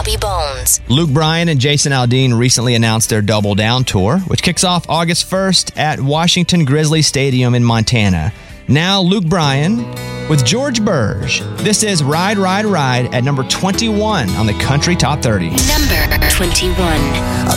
Bobby Bones. Luke Bryan and Jason Aldean recently announced their Double Down Tour, which kicks off August 1st at Washington Grizzly Stadium in Montana. Now Luke Bryan with George Burge. This is Ride, Ride, Ride at number 21 on the Country Top 30. Number 21.